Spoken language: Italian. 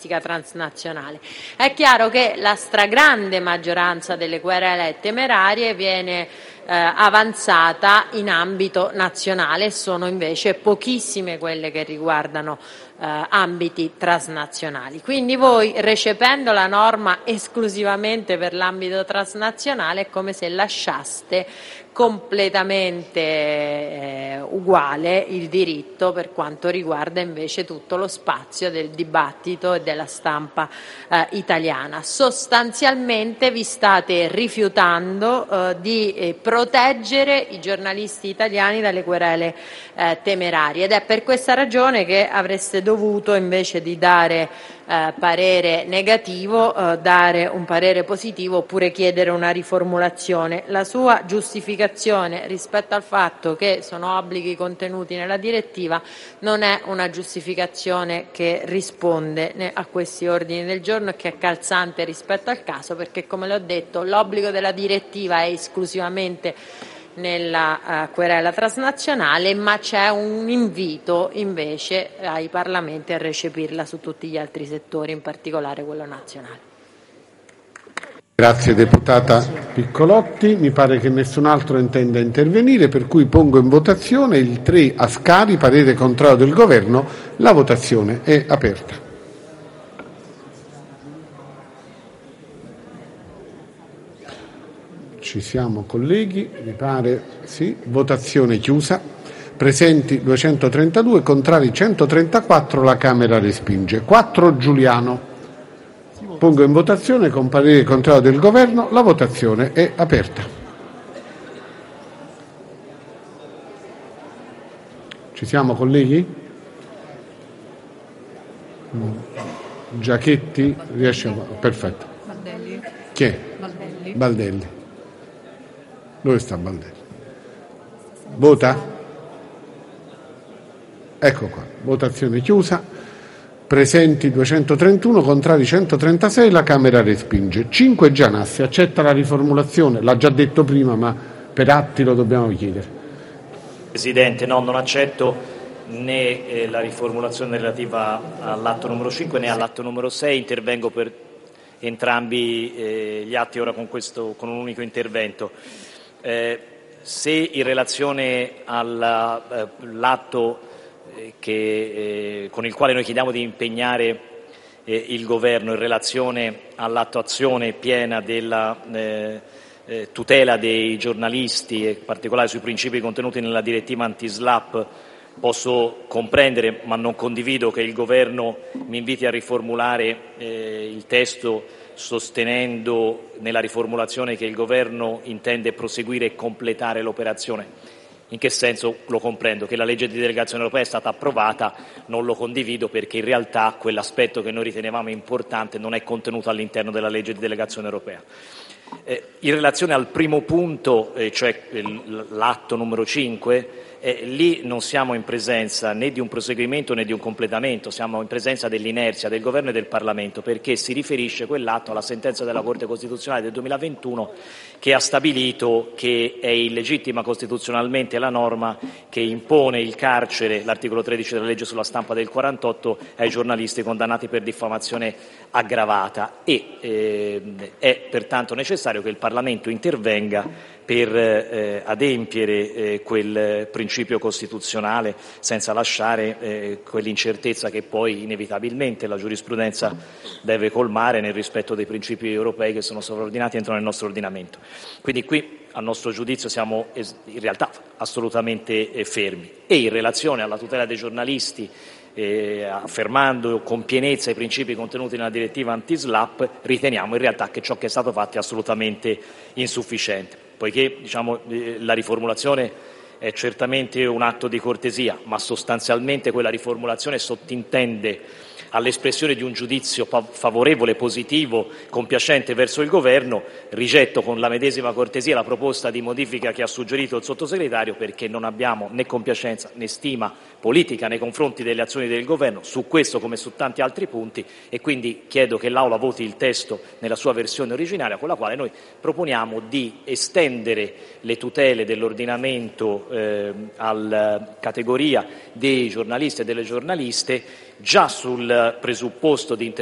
giornalistica transnazionale. È chiaro che la stragrande maggioranza delle querele temerarie viene avanzata in ambito nazionale, sono invece pochissime quelle che riguardano ambiti transnazionali. Quindi voi, recependo la norma esclusivamente per l'ambito transnazionale, è come se lasciaste completamente uguale il diritto per quanto riguarda invece tutto lo spazio del dibattito e della stampa italiana. Sostanzialmente vi state rifiutando di proteggere i giornalisti italiani dalle querele temerarie, ed è per questa ragione che avreste dovuto, invece di dare parere negativo, dare un parere positivo oppure chiedere una riformulazione. La sua giustificazione rispetto al fatto che sono obblighi contenuti nella direttiva non è una giustificazione che risponde a questi ordini del giorno e che è calzante rispetto al caso, perché, come l'ho detto, l'obbligo della direttiva è esclusivamente nella querela transnazionale, ma c'è un invito invece ai parlamenti a recepirla su tutti gli altri settori, in particolare quello nazionale. Grazie deputata Piccolotti, mi pare che nessun altro intenda intervenire, per cui pongo in votazione il 3 Ascari, parere contrario del Governo. La votazione è aperta. Ci siamo colleghi, mi pare sì, votazione chiusa, presenti 232, contrari 134, la Camera respinge. 4 Giuliano. Pongo in votazione con parere contrario del Governo, la votazione è aperta. Ci siamo colleghi? Giachetti riesce a... Perfetto. Baldelli. Chi è? Baldelli. Baldelli. Dove sta Baldelli? Vota? Ecco qua, votazione chiusa. Presenti 231, contrari 136, la Camera respinge. 5 Gianassi, accetta la riformulazione? L'ha già detto prima, ma per atti lo dobbiamo chiedere. Presidente, no, non accetto né la riformulazione relativa all'atto numero 5 né all'atto numero 6, intervengo per entrambi gli atti ora con un unico intervento. Se in relazione all'atto con il quale noi chiediamo di impegnare il Governo in relazione all'attuazione piena della tutela dei giornalisti e in particolare sui principi contenuti nella direttiva anti-SLAPP, posso comprendere ma non condivido che il Governo mi inviti a riformulare il testo sostenendo nella riformulazione che il Governo intende proseguire e completare l'operazione. In che senso lo comprendo? Che la legge di delegazione europea è stata approvata, non lo condivido perché in realtà quell'aspetto che noi ritenevamo importante non è contenuto all'interno della legge di delegazione europea. In relazione al primo punto, cioè l'atto numero 5, lì non siamo in presenza né di un proseguimento né di un completamento, siamo in presenza dell'inerzia del Governo e del Parlamento, perché si riferisce quell'atto alla sentenza della Corte Costituzionale del 2021 che ha stabilito che è illegittima costituzionalmente la norma che impone il carcere, l'articolo 13 della legge sulla stampa del 48, ai giornalisti condannati per diffamazione aggravata e è pertanto necessario che il Parlamento intervenga per adempiere quel principio costituzionale senza lasciare quell'incertezza che poi inevitabilmente la giurisprudenza deve colmare nel rispetto dei principi europei che sono sovraordinati e entrano nel nostro ordinamento. Quindi qui a nostro giudizio siamo in realtà assolutamente fermi e in relazione alla tutela dei giornalisti affermando con pienezza i principi contenuti nella direttiva anti-SLAPP, riteniamo in realtà che ciò che è stato fatto è assolutamente insufficiente. Poiché la riformulazione è certamente un atto di cortesia, ma sostanzialmente quella riformulazione sottintende all'espressione di un giudizio favorevole, positivo, compiacente verso il Governo, rigetto con la medesima cortesia la proposta di modifica che ha suggerito il Sottosegretario, perché non abbiamo né compiacenza né stima politica nei confronti delle azioni del Governo su questo come su tanti altri punti, e quindi chiedo che l'Aula voti il testo nella sua versione originaria, con la quale noi proponiamo di estendere le tutele dell'ordinamento alla categoria dei giornalisti e delle giornaliste già sul presupposto di